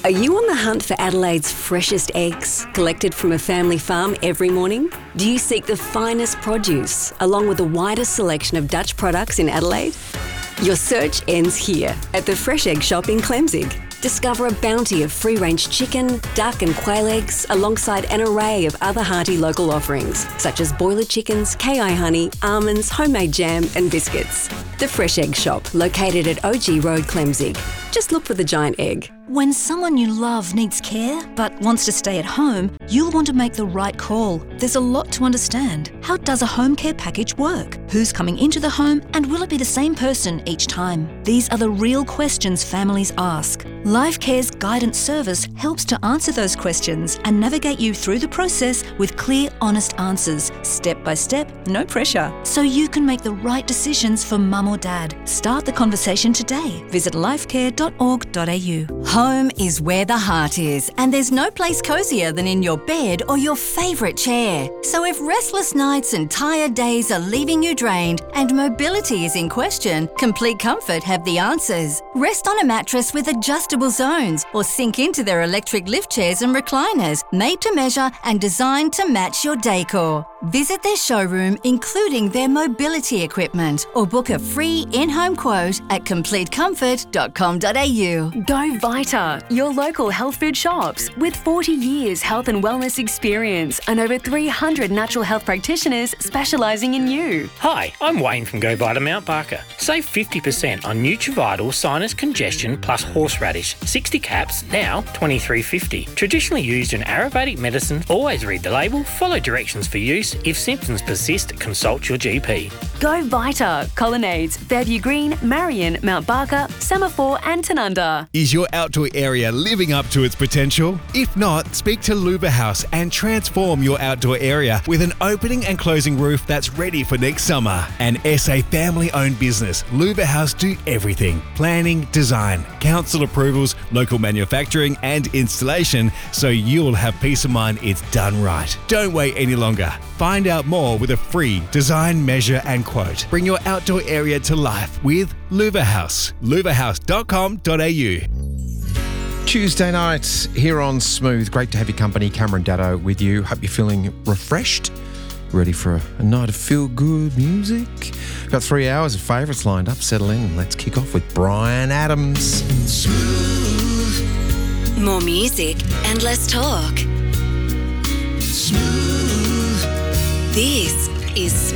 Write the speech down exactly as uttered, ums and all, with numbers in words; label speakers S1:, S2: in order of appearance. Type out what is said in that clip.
S1: Are you on the hunt for Adelaide's freshest eggs, collected from a family farm every morning? Do you seek the finest produce, along with the widest selection of Dutch products in Adelaide? Your search ends here, at the Fresh Egg Shop in Clemzig. Discover a bounty of free-range chicken, duck and quail eggs, alongside an array of other hearty local offerings, such as boiler chickens, K I honey, almonds, homemade jam and biscuits. The Fresh Egg Shop, located at O G Road, Clemzig. Just look for the giant egg.
S2: When someone you love needs care but wants to stay at home, you'll want to make the right call. There's a lot to understand. How does a home care package work? Who's coming into the home, and will it be the same person each time? These are the real questions families ask. LifeCare's guidance service helps to answer those questions and navigate you through the process with clear, honest answers, step by step, no pressure, so you can make the right decisions for mum or dad. Start the conversation today. Visit lifecare dot org dot a u.
S3: Home is where the heart is, and there's no place cosier than in your bed or your favourite chair. So if restless nights and tired days are leaving you drained and mobility is in question, Complete Comfort have the answers. Rest on a mattress with adjustable zones or sink into their electric lift chairs and recliners, made to measure and designed to match your decor. Visit their showroom, including their mobility equipment, or book a free in-home quote at complete comfort dot com dot a u.
S4: Go Vita, your local health food shops. With forty years health and wellness experience and over three hundred natural health practitioners specialising in you.
S5: Hi, I'm Wayne from Go Vita Mount Barker. Save fifty percent on Nutrivital Sinus Congestion plus Horseradish. sixty caps, now twenty-three fifty. Traditionally used in Ayurvedic medicine. Always read the label, follow directions for use. If symptoms persist, consult your G P.
S4: Go Vita, Colonnades, Fairview Green, Marion, Mount Barker, Semaphore and Tanunda.
S6: Is your outdoor area living up to its potential? If not, speak to Luba House and transform your outdoor area with an opening and closing roof that's ready for next summer. An S A family-owned business, Luba House do everything: planning, design, council approvals, local manufacturing and installation, so you'll have peace of mind it's done right. Don't wait any longer. Find out more with a free design, measure and quote. Bring your outdoor area to life with Luba House. luva house dot com dot a u.
S7: Tuesday night here on Smooth. Great to have your company. Cameron Daddo with you. Hope you're feeling refreshed. Ready for a, a night of feel-good music. Got three hours of favourites lined up. Settle in and let's kick off with Bryan Adams.
S3: Smooth. More music and less talk. Smooth. This is Smooth.